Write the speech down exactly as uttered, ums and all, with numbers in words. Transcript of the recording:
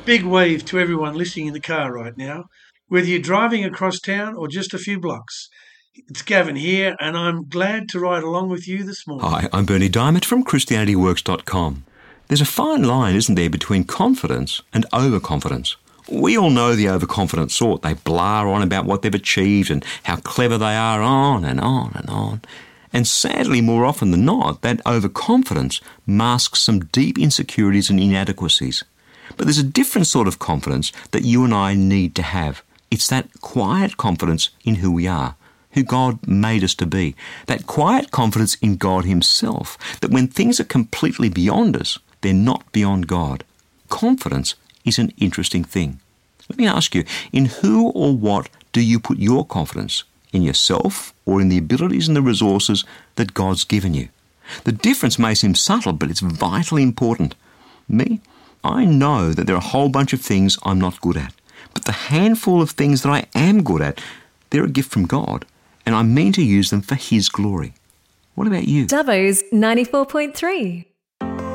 Big wave to everyone listening in the car right now, whether you're driving across town or just a few blocks. It's Gavin here, and I'm glad to ride along with you this morning. Hi, I'm Bernie Diamond from Christianity Works dot com. There's a fine line, isn't there, between confidence and overconfidence. We all know the overconfident sort. They blar on about what they've achieved and how clever they are, on and on and on. And sadly, more often than not, that overconfidence masks some deep insecurities and inadequacies. But there's a different sort of confidence that you and I need to have. It's that quiet confidence in who we are, who God made us to be. That quiet confidence in God himself, that when things are completely beyond us, they're not beyond God. Confidence is an interesting thing. Let me ask you, in who or what do you put your confidence? In yourself or in the abilities and the resources that God's given you? The difference may seem subtle, but it's vitally important. Me? I know that there are a whole bunch of things I'm not good at, but the handful of things that I am good at, they're a gift from God, and I mean to use them for his glory. What about you? Dubbo's ninety-four point three.